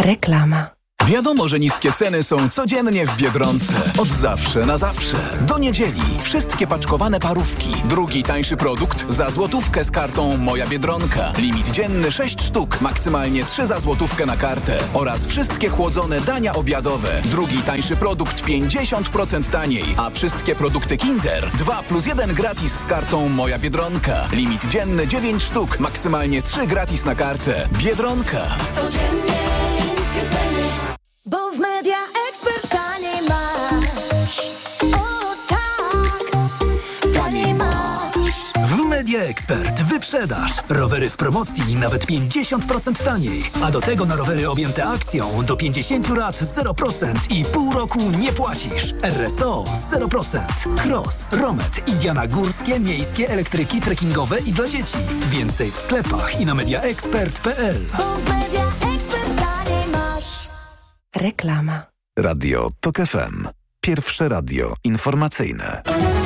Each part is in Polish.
Reklama. Wiadomo, że niskie ceny są codziennie w Biedronce. Od zawsze na zawsze. Do niedzieli. Wszystkie paczkowane parówki. Drugi tańszy produkt za złotówkę z kartą Moja Biedronka. Limit dzienny 6 sztuk. Maksymalnie 3 za złotówkę na kartę. Oraz wszystkie chłodzone dania obiadowe. Drugi tańszy produkt 50% taniej. A wszystkie produkty Kinder 2+1 gratis z kartą Moja Biedronka. Limit dzienny 9 sztuk. Maksymalnie 3 gratis na kartę. Biedronka. Codziennie niskie ceny. Bo w Media Expert taniej masz. O tak, taniej masz. W Media Expert wyprzedaż. Rowery w promocji nawet 50% taniej. A do tego na rowery objęte akcją do 50 lat 0% i pół roku nie płacisz. RSO 0%. Cross, Romet, Indiana górskie, miejskie, elektryki, trekkingowe i dla dzieci. Więcej w sklepach i na mediaexpert.pl. Bo w Media Expert taniej masz. Reklama. Radio TOK FM. Pierwsze radio informacyjne.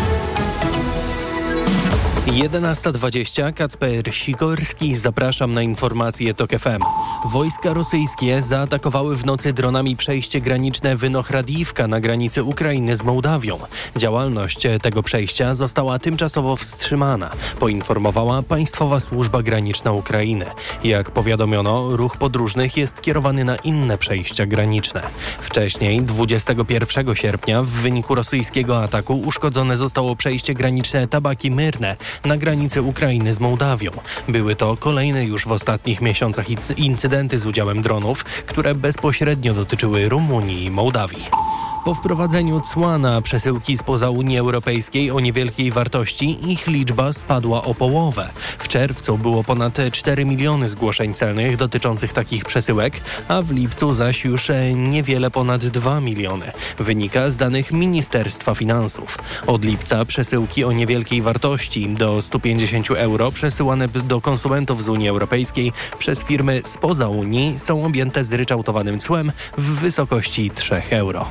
11:20. Kacper Sikorski. Zapraszam na informacje TOK FM. Wojska rosyjskie zaatakowały w nocy dronami przejście graniczne Wynohradiwka na granicy Ukrainy z Mołdawią. Działalność tego przejścia została tymczasowo wstrzymana, poinformowała Państwowa Służba Graniczna Ukrainy. Jak powiadomiono, ruch podróżnych jest skierowany na inne przejścia graniczne. Wcześniej, 21 sierpnia, w wyniku rosyjskiego ataku uszkodzone zostało przejście graniczne Tabaki Myrne na granicy Ukrainy z Mołdawią. Były to kolejne już w ostatnich miesiącach incydenty z udziałem dronów, które bezpośrednio dotyczyły Rumunii i Mołdawii. Po wprowadzeniu cła na przesyłki spoza Unii Europejskiej o niewielkiej wartości ich liczba spadła o połowę. W czerwcu było ponad 4 miliony zgłoszeń celnych dotyczących takich przesyłek, a w lipcu zaś już niewiele ponad 2 miliony. Wynika z danych Ministerstwa Finansów. Od lipca przesyłki o niewielkiej wartości do 150 euro przesyłane do konsumentów z Unii Europejskiej przez firmy spoza Unii są objęte zryczałtowanym cłem w wysokości 3 euro.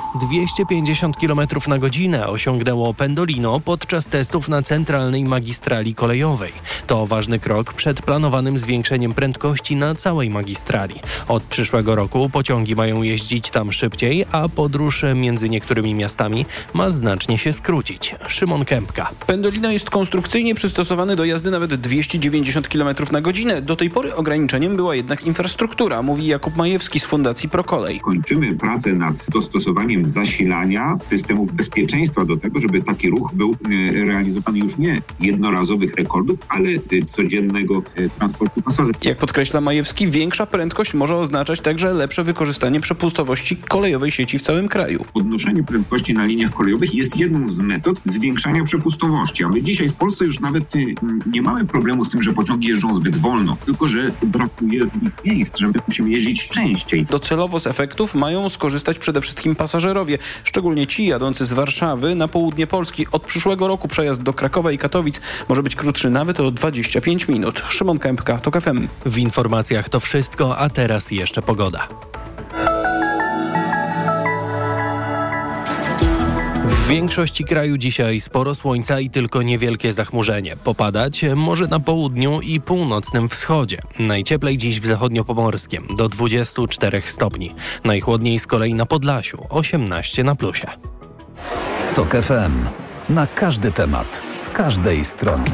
250 km na godzinę osiągnęło Pendolino podczas testów na centralnej magistrali kolejowej. To ważny krok przed planowanym zwiększeniem prędkości na całej magistrali. Od przyszłego roku pociągi mają jeździć tam szybciej, a podróż między niektórymi miastami ma znacznie się skrócić. Szymon Kępka. Pendolino jest konstrukcyjnie przystosowany do jazdy nawet 290 km na godzinę. Do tej pory ograniczeniem była jednak infrastruktura, mówi Jakub Majewski z Fundacji ProKolej. Kończymy pracę nad dostosowaniem zasilania systemów bezpieczeństwa do tego, żeby taki ruch był realizowany już nie jednorazowych rekordów, ale codziennego transportu pasażerów. Jak podkreśla Majewski, większa prędkość może oznaczać także lepsze wykorzystanie przepustowości kolejowej sieci w całym kraju. Podnoszenie prędkości na liniach kolejowych jest jedną z metod zwiększania przepustowości, a my dzisiaj w Polsce już nawet nie mamy problemu z tym, że pociągi jeżdżą zbyt wolno, tylko że brakuje ich miejsc, że my musimy jeździć częściej. Docelowo z efektów mają skorzystać przede wszystkim pasażerowie, szczególnie ci jadący z Warszawy na południe Polski. Od przyszłego roku przejazd do Krakowa i Katowic może być krótszy nawet o 25 minut. Szymon Kępka, TOK FM. W informacjach to wszystko, a teraz jeszcze pogoda. W większości kraju dzisiaj sporo słońca i tylko niewielkie zachmurzenie. Popadać może na południu i północnym wschodzie. Najcieplej dziś w zachodniopomorskiem do 24 stopni. Najchłodniej z kolei na Podlasiu 18 na plusie. TOK FM. Na każdy temat, z każdej strony.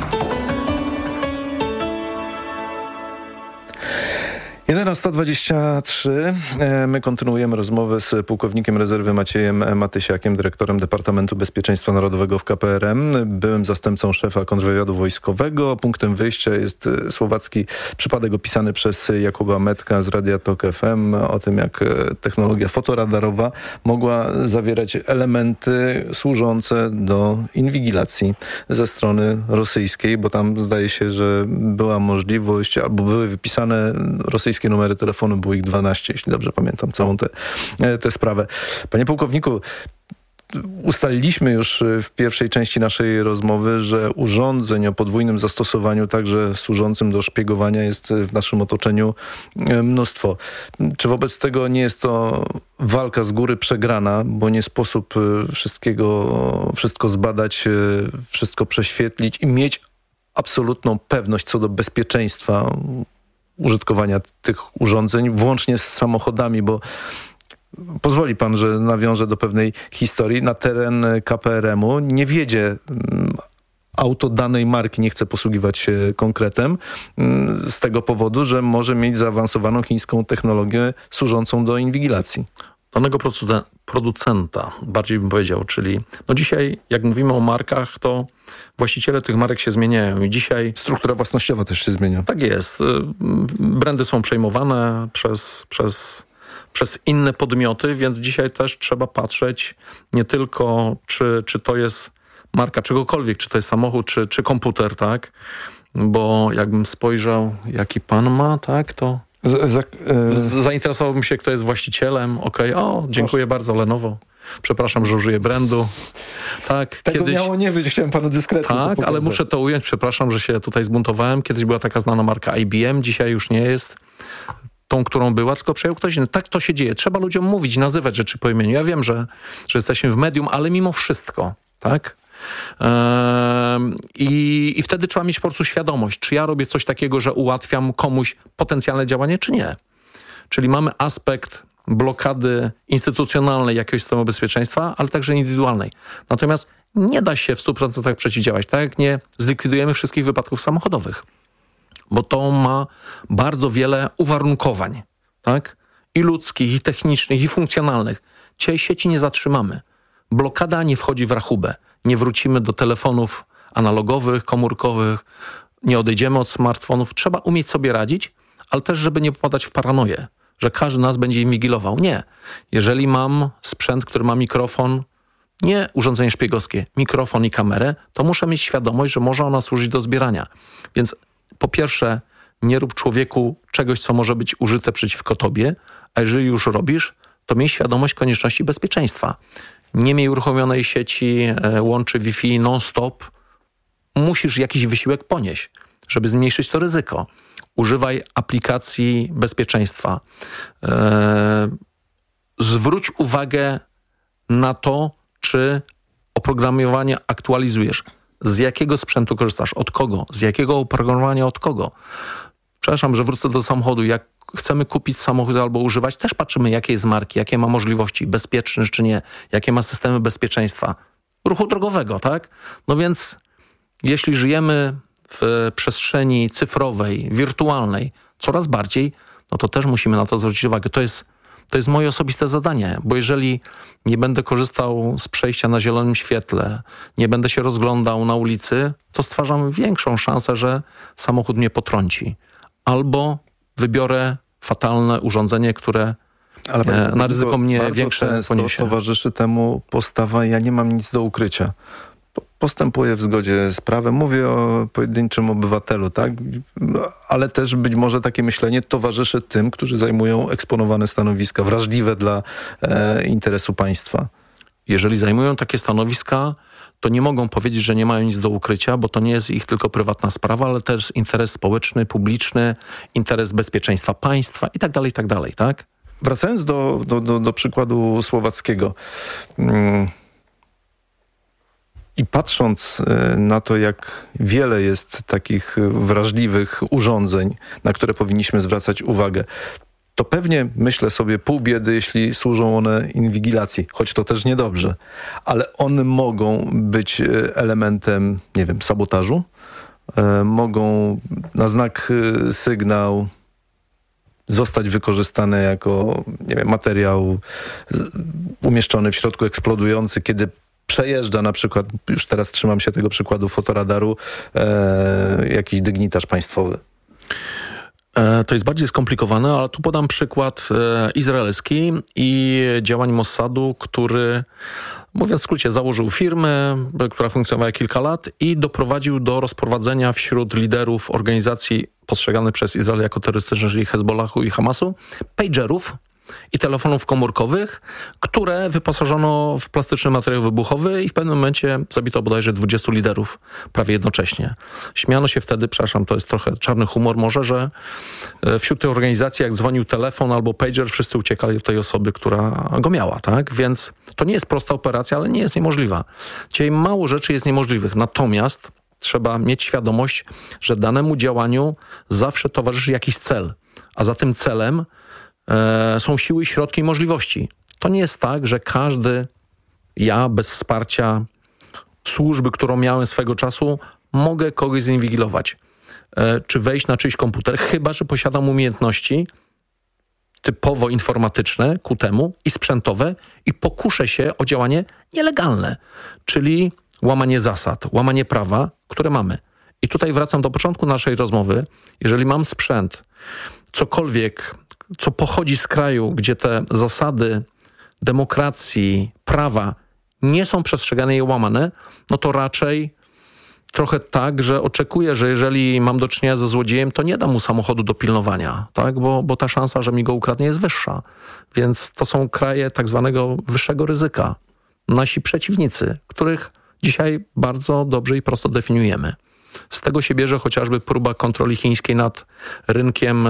11:23. My kontynuujemy rozmowę z pułkownikiem rezerwy Maciejem Matysiakiem, dyrektorem Departamentu Bezpieczeństwa Narodowego w KPRM, byłym zastępcą szefa kontrwywiadu wojskowego. Punktem wyjścia jest słowacki przypadek opisany przez Jakuba Metka z Radia TOK FM o tym, jak technologia fotoradarowa mogła zawierać elementy służące do inwigilacji ze strony rosyjskiej, bo tam zdaje się, że była możliwość, albo były wypisane rosyjskie numery telefonu, było ich 12, jeśli dobrze pamiętam całą tę sprawę. Panie pułkowniku, ustaliliśmy już w pierwszej części naszej rozmowy, że urządzeń o podwójnym zastosowaniu, także służącym do szpiegowania, jest w naszym otoczeniu mnóstwo. Czy wobec tego nie jest to walka z góry przegrana, bo nie sposób wszystko zbadać, wszystko prześwietlić i mieć absolutną pewność co do bezpieczeństwa użytkowania tych urządzeń, włącznie z samochodami, bo pozwoli pan, że nawiążę do pewnej historii. Na teren KPRM-u nie wjedzie auto danej marki, nie chcę posługiwać się konkretem, z tego powodu, że może mieć zaawansowaną chińską technologię służącą do inwigilacji. Danego producenta, bardziej bym powiedział, czyli dzisiaj jak mówimy o markach, to właściciele tych marek się zmieniają i dzisiaj... Struktura własnościowa też się zmienia. Tak jest. Brandy są przejmowane przez inne podmioty, więc dzisiaj też trzeba patrzeć nie tylko czy to jest marka czegokolwiek, czy to jest samochód, czy komputer, tak? Bo jakbym spojrzał, jaki pan ma, tak, to... Zainteresowałbym się, kto jest właścicielem. Dziękuję bardzo, Lenovo. Przepraszam, że użyję brandu. Tak, tego kiedyś miało nie być, chciałem panu dyskretnie tak, ale muszę to ująć. Przepraszam, że się tutaj zbuntowałem. Kiedyś była taka znana marka IBM, dzisiaj już nie jest tą, którą była, tylko przejął ktoś inny. Tak to się dzieje. Trzeba ludziom mówić, nazywać rzeczy po imieniu. Ja wiem, że jesteśmy w medium, ale mimo wszystko, tak? I wtedy trzeba mieć po prostu świadomość, czy ja robię coś takiego, że ułatwiam komuś potencjalne działanie, czy nie. Czyli mamy aspekt blokady instytucjonalnej jakiegoś systemu bezpieczeństwa, ale także indywidualnej. Natomiast nie da się w 100% przeciwdziałać, tak jak nie zlikwidujemy wszystkich wypadków samochodowych, bo to ma bardzo wiele uwarunkowań, tak? I ludzkich, i technicznych, i funkcjonalnych. Dzisiaj sieci nie zatrzymamy. Blokada nie wchodzi w rachubę. Nie wrócimy do telefonów analogowych, komórkowych, nie odejdziemy od smartfonów. Trzeba umieć sobie radzić, ale też, żeby nie popadać w paranoję, że każdy nas będzie inwigilował. Nie. Jeżeli mam sprzęt, który ma mikrofon, nie urządzenie szpiegowskie, mikrofon i kamerę, to muszę mieć świadomość, że może ona służyć do zbierania. Więc po pierwsze, nie rób człowieku czegoś, co może być użyte przeciwko tobie, a jeżeli już robisz, to miej świadomość konieczności bezpieczeństwa. Nie miej uruchomionej sieci, łączy Wi-Fi non-stop. Musisz jakiś wysiłek ponieść, żeby zmniejszyć to ryzyko. Używaj aplikacji bezpieczeństwa. Zwróć uwagę na to, czy oprogramowanie aktualizujesz. Z jakiego sprzętu korzystasz? Od kogo? Z jakiego oprogramowania od kogo? Przepraszam, że wrócę do samochodu. Jak chcemy kupić samochód albo używać, też patrzymy, jakie jest marki, jakie ma możliwości, bezpieczny czy nie, jakie ma systemy bezpieczeństwa ruchu drogowego, tak? No więc jeśli żyjemy w przestrzeni cyfrowej, wirtualnej coraz bardziej, no to też musimy na to zwrócić uwagę. To jest moje osobiste zadanie, bo jeżeli nie będę korzystał z przejścia na zielonym świetle, nie będę się rozglądał na ulicy, to stwarzam większą szansę, że samochód mnie potrąci. Albo wybiorę fatalne urządzenie, które na ryzyko mnie większe poniesie. Towarzyszy temu postawa, ja nie mam nic do ukrycia. Postępuję w zgodzie z prawem. Mówię o pojedynczym obywatelu, tak? Ale też być może takie myślenie towarzyszy tym, którzy zajmują eksponowane stanowiska, wrażliwe dla interesu państwa. Jeżeli zajmują takie stanowiska, to nie mogą powiedzieć, że nie mają nic do ukrycia, bo to nie jest ich tylko prywatna sprawa, ale też interes społeczny, publiczny, interes bezpieczeństwa państwa i tak dalej, tak? Wracając do przykładu słowackiego i patrząc na to, jak wiele jest takich wrażliwych urządzeń, na które powinniśmy zwracać uwagę, to pewnie myślę sobie pół biedy, jeśli służą one inwigilacji, choć to też niedobrze, ale one mogą być elementem, nie wiem, sabotażu, mogą na znak sygnał zostać wykorzystane jako, nie wiem, materiał umieszczony w środku eksplodujący, kiedy przejeżdża na przykład, już teraz trzymam się tego przykładu fotoradaru, jakiś dygnitarz państwowy. To jest bardziej skomplikowane, ale tu podam przykład izraelski i działań Mossadu, który, mówiąc w skrócie, założył firmę, która funkcjonowała kilka lat i doprowadził do rozprowadzenia wśród liderów organizacji postrzeganych przez Izrael jako terrorystyczne, czyli Hezbollahu i Hamasu, pagerów i telefonów komórkowych, które wyposażono w plastyczny materiał wybuchowy i w pewnym momencie zabito bodajże 20 liderów prawie jednocześnie. Śmiano się wtedy, przepraszam, to jest trochę czarny humor może, że wśród tej organizacji jak dzwonił telefon albo pager, wszyscy uciekali do tej osoby, która go miała, tak? Więc to nie jest prosta operacja, ale nie jest niemożliwa. Dzisiaj mało rzeczy jest niemożliwych, natomiast trzeba mieć świadomość, że danemu działaniu zawsze towarzyszy jakiś cel, a za tym celem są siły, środki i możliwości. To nie jest tak, że ja bez wsparcia służby, którą miałem swego czasu, mogę kogoś zinwigilować, czy wejść na czyjś komputer, chyba że posiadam umiejętności typowo informatyczne ku temu i sprzętowe i pokuszę się o działanie nielegalne, czyli łamanie zasad, łamanie prawa, które mamy. I tutaj wracam do początku naszej rozmowy. Jeżeli mam sprzęt, cokolwiek, co pochodzi z kraju, gdzie te zasady demokracji, prawa nie są przestrzegane i łamane, no to raczej trochę tak, że oczekuję, że jeżeli mam do czynienia ze złodziejem, to nie dam mu samochodu do pilnowania, tak? Bo ta szansa, że mi go ukradnie, jest wyższa. Więc to są kraje tak zwanego wyższego ryzyka. Nasi przeciwnicy, których dzisiaj bardzo dobrze i prosto definiujemy. Z tego się bierze chociażby próba kontroli chińskiej nad rynkiem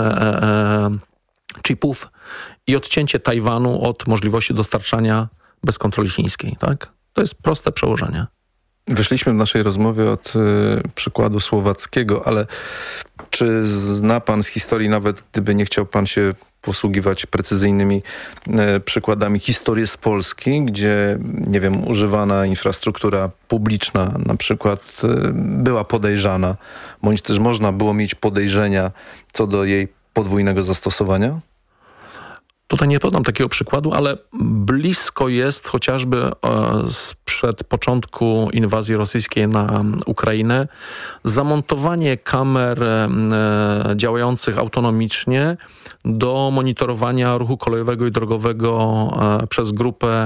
chipów i odcięcie Tajwanu od możliwości dostarczania bez kontroli chińskiej, tak? To jest proste przełożenie. Wyszliśmy w naszej rozmowie od przykładu słowackiego, ale czy zna pan z historii, nawet gdyby nie chciał pan się posługiwać precyzyjnymi przykładami, historię z Polski, gdzie, nie wiem, używana infrastruktura publiczna na przykład była podejrzana, bądź też można było mieć podejrzenia co do jej podwójnego zastosowania? Tutaj nie podam takiego przykładu, ale blisko jest chociażby sprzed początku inwazji rosyjskiej na Ukrainę zamontowanie kamer działających autonomicznie do monitorowania ruchu kolejowego i drogowego przez grupę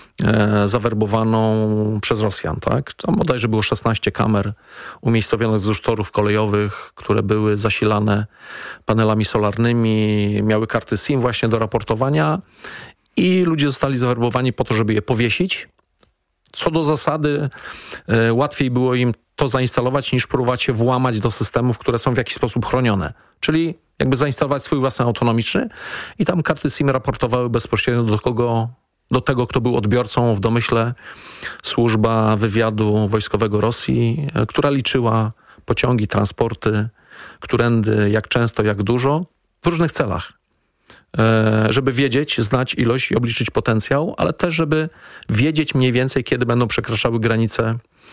zawerbowaną przez Rosjan. Tak? Tam bodajże było 16 kamer umiejscowionych wzdłuż torów kolejowych, które były zasilane panelami solarnymi, miały karty SIM właśnie do raportowania i ludzie zostali zawerbowani po to, żeby je powiesić. Co do zasady łatwiej było im to zainstalować, niż próbować się włamać do systemów, które są w jakiś sposób chronione. Czyli jakby zainstalować swój własny autonomiczny i tam karty SIM raportowały bezpośrednio do tego, kto był odbiorcą, w domyśle służba wywiadu wojskowego Rosji, która liczyła pociągi, transporty, którędy, jak często, jak dużo, w różnych celach. Żeby wiedzieć, znać ilość i obliczyć potencjał, ale też, żeby wiedzieć mniej więcej, kiedy będą przekraczały granicę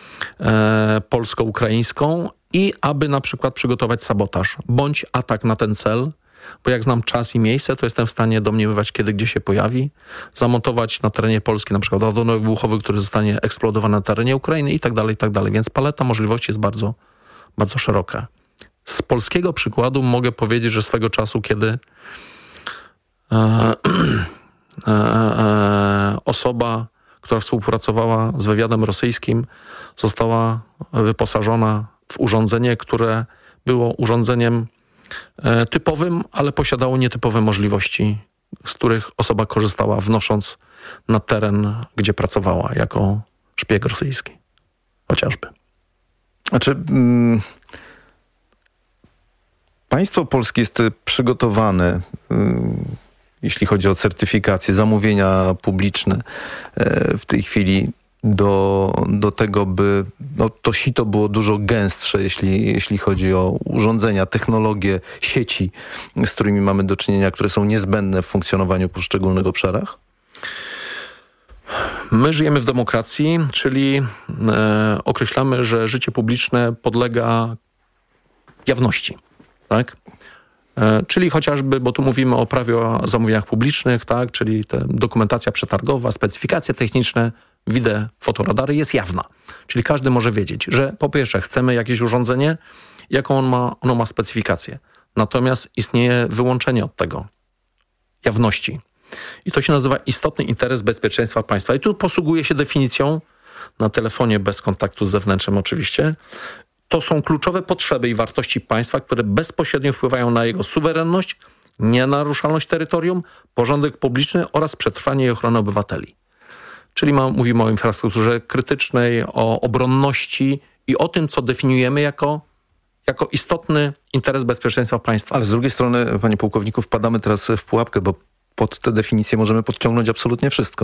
polsko-ukraińską i aby na przykład przygotować sabotaż bądź atak na ten cel, bo jak znam czas i miejsce, to jestem w stanie domniemywać, kiedy gdzie się pojawi, zamontować na terenie Polski na przykład ładunek wybuchowy, który zostanie eksplodowany na terenie Ukrainy i tak dalej, więc paleta możliwości jest bardzo, bardzo szeroka. Z polskiego przykładu mogę powiedzieć, że swego czasu, kiedy osoba, która współpracowała z wywiadem rosyjskim, została wyposażona w urządzenie, które było urządzeniem typowym, ale posiadało nietypowe możliwości, z których osoba korzystała, wnosząc na teren, gdzie pracowała jako szpieg rosyjski. Chociażby. Znaczy, państwo polskie jest przygotowane, jeśli chodzi o certyfikację, zamówienia publiczne w tej chwili do tego, by to sito było dużo gęstsze, jeśli chodzi o urządzenia, technologie, sieci, z którymi mamy do czynienia, które są niezbędne w funkcjonowaniu poszczególnych obszarach? My żyjemy w demokracji, czyli określamy, że życie publiczne podlega jawności, tak? Czyli chociażby, bo tu mówimy o prawie o zamówieniach publicznych, tak? Czyli dokumentacja przetargowa, specyfikacje techniczne, wideo, fotoradary jest jawna. Czyli każdy może wiedzieć, że po pierwsze chcemy jakieś urządzenie, jaką ono ma specyfikację. Natomiast istnieje wyłączenie od tego, jawności. I to się nazywa istotny interes bezpieczeństwa państwa. I tu posługuje się definicją na telefonie bez kontaktu z zewnętrznym oczywiście. To są kluczowe potrzeby i wartości państwa, które bezpośrednio wpływają na jego suwerenność, nienaruszalność terytorium, porządek publiczny oraz przetrwanie i ochronę obywateli. Czyli mówimy o infrastrukturze krytycznej, o obronności i o tym, co definiujemy jako istotny interes bezpieczeństwa państwa. Ale z drugiej strony, panie pułkowniku, wpadamy teraz w pułapkę, bo pod tę definicję możemy podciągnąć absolutnie wszystko.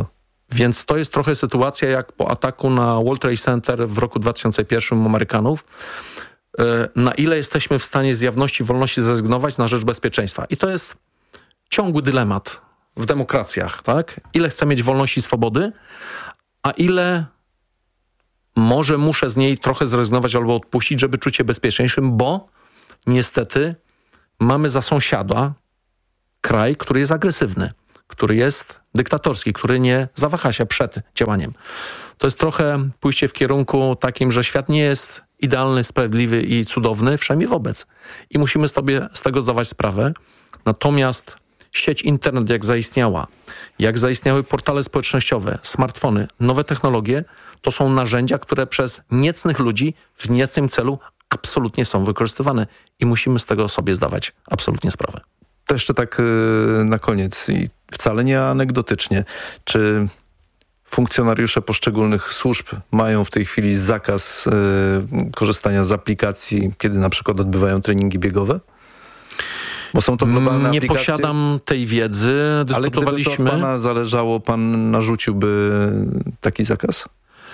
Więc to jest trochę sytuacja jak po ataku na World Trade Center w roku 2001 Amerykanów. Na ile jesteśmy w stanie z jawności wolności zrezygnować na rzecz bezpieczeństwa. I to jest ciągły dylemat w demokracjach, tak? Ile chcę mieć wolności i swobody, a ile może muszę z niej trochę zrezygnować albo odpuścić, żeby czuć się bezpieczniejszym, bo niestety mamy za sąsiada kraj, który jest agresywny, który jest dyktatorski, który nie zawaha się przed działaniem. To jest trochę pójście w kierunku takim, że świat nie jest idealny, sprawiedliwy i cudowny, przynajmniej wobec. I musimy sobie z tego zdawać sprawę. Natomiast sieć internet jak zaistniały portale społecznościowe, smartfony, nowe technologie, to są narzędzia, które przez niecnych ludzi w niecnym celu absolutnie są wykorzystywane. I musimy z tego sobie zdawać absolutnie sprawę. To jeszcze tak na koniec i wcale nie anegdotycznie. Czy funkcjonariusze poszczególnych służb mają w tej chwili zakaz korzystania z aplikacji, kiedy na przykład odbywają treningi biegowe? Bo są to globalne nie aplikacje. Posiadam tej wiedzy. Dyskutowaliśmy. Ale gdyby to od pana zależało, pan narzuciłby taki zakaz?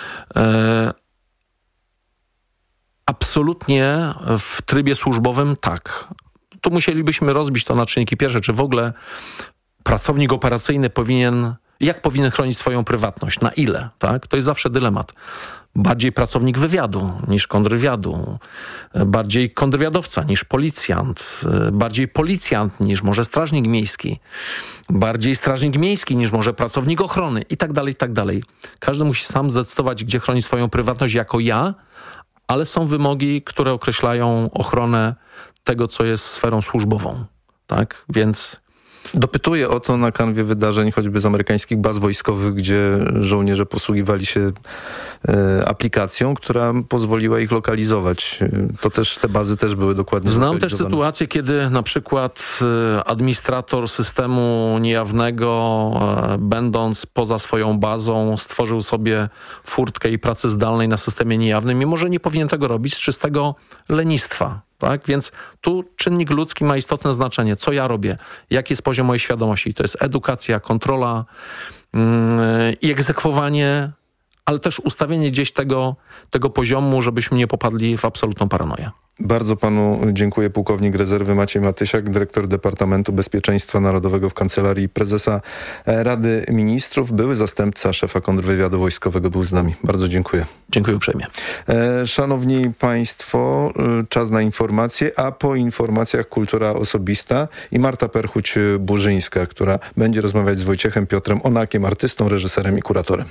Absolutnie w trybie służbowym tak. Tu musielibyśmy rozbić to na czynniki pierwsze, czy w ogóle pracownik operacyjny jak powinien chronić swoją prywatność, na ile, tak? To jest zawsze dylemat. Bardziej pracownik wywiadu niż kontrwywiadu, bardziej kontrwywiadowca niż policjant, bardziej policjant niż może strażnik miejski, bardziej strażnik miejski niż może pracownik ochrony i tak dalej, i tak dalej. Każdy musi sam zdecydować, gdzie chroni swoją prywatność jako ja, ale są wymogi, które określają ochronę tego, co jest sferą służbową, tak? Więc dopytuję o to na kanwie wydarzeń choćby z amerykańskich baz wojskowych, gdzie żołnierze posługiwali się aplikacją, która pozwoliła ich lokalizować. Te bazy też były dokładnie Znam też sytuację, kiedy na przykład administrator systemu niejawnego, będąc poza swoją bazą, stworzył sobie furtkę i pracę zdalnej na systemie niejawnym, mimo że nie powinien tego robić z czystego lenistwa. Tak? Więc tu czynnik ludzki ma istotne znaczenie. Co ja robię? Jaki jest poziom mojej świadomości? To jest edukacja, kontrola i egzekwowanie, ale też ustawienie gdzieś tego poziomu, żebyśmy nie popadli w absolutną paranoję. Bardzo panu dziękuję. Pułkownik rezerwy Maciej Matysiak, dyrektor Departamentu Bezpieczeństwa Narodowego w Kancelarii Prezesa Rady Ministrów. Były zastępca szefa kontrwywiadu wojskowego był z nami. Bardzo dziękuję. Dziękuję uprzejmie. Szanowni państwo, czas na informacje, a po informacjach kultura osobista i Marta Perchuć-Burzyńska, która będzie rozmawiać z Wojciechem Piotrem Onakiem, artystą, reżyserem i kuratorem.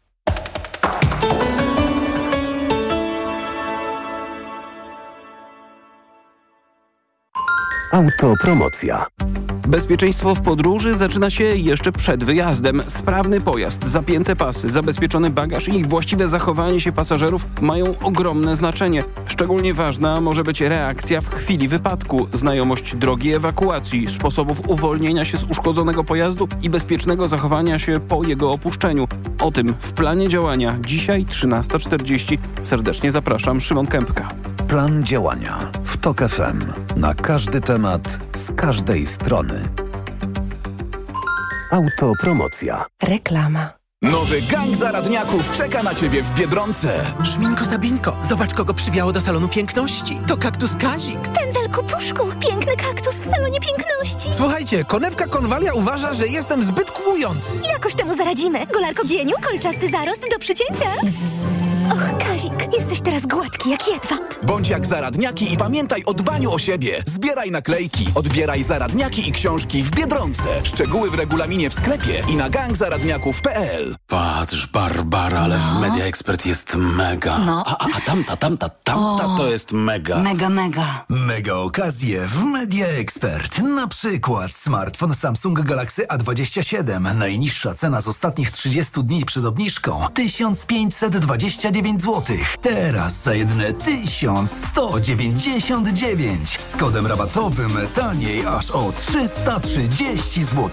Autopromocja. Bezpieczeństwo w podróży zaczyna się jeszcze przed wyjazdem. Sprawny pojazd, zapięte pasy, zabezpieczony bagaż i właściwe zachowanie się pasażerów mają ogromne znaczenie. Szczególnie ważna może być reakcja w chwili wypadku, znajomość drogi ewakuacji, sposobów uwolnienia się z uszkodzonego pojazdu i bezpiecznego zachowania się po jego opuszczeniu. O tym w planie działania dzisiaj 13:40. Serdecznie zapraszam, Szymon Kępka. Plan działania w TOK FM. Na każdy temat, z każdej strony. Autopromocja. Reklama. Nowy gang zaradniaków czeka na ciebie w Biedronce. Szminko Sabinko, zobacz kogo przywiało do salonu piękności. To kaktus Kazik. Pędzelku Puszku, piękny kaktus w salonie piękności. Słuchajcie, konewka Konwalia uważa, że jestem zbyt kłujący. Jakoś temu zaradzimy. Golarko Gieniu, kolczasty zarost do przycięcia. Och, Kazik, jesteś teraz gładki jak jedwab. Bądź jak zaradniaki i pamiętaj o dbaniu o siebie. Zbieraj naklejki, odbieraj zaradniaki i książki w Biedronce. Szczegóły w regulaminie w sklepie i na gangzaradniaków.pl. Patrz, Barbara, ale w Media Expert jest mega. No. A tamta to jest mega. Mega. Mega okazje w Media Expert. Na przykład smartfon Samsung Galaxy A27. Najniższa cena z ostatnich 30 dni przed obniżką 1529 zł. Teraz za jedyne 1199. Z kodem rabatowym taniej aż o 330 zł.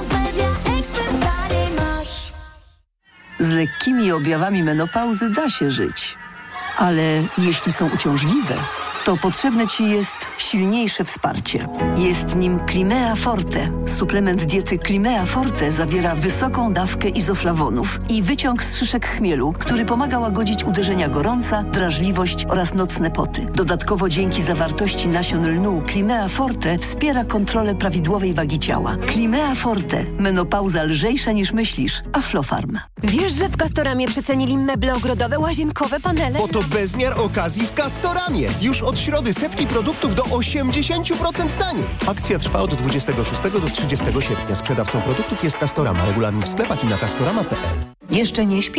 Z lekkimi objawami menopauzy da się żyć. Ale jeśli są uciążliwe, to potrzebne ci jest silniejsze wsparcie. Jest nim Climea Forte. Suplement diety Climea Forte zawiera wysoką dawkę izoflawonów i wyciąg z szyszek chmielu, który pomaga łagodzić uderzenia gorąca, drażliwość oraz nocne poty. Dodatkowo dzięki zawartości nasion lnu Climea Forte wspiera kontrolę prawidłowej wagi ciała. Climea Forte. Menopauza lżejsza niż myślisz. Aflofarm. Wiesz, że w Castoramie przecenili meble ogrodowe, łazienkowe, panele? Bo to bezmiar okazji w Castoramie. Już od środy setki produktów do 80% taniej. Akcja trwa od 26 do 30 sierpnia. Sprzedawcą produktów jest Castorama. Regulamin w sklepach i na castorama.pl. Jeszcze nie śpi?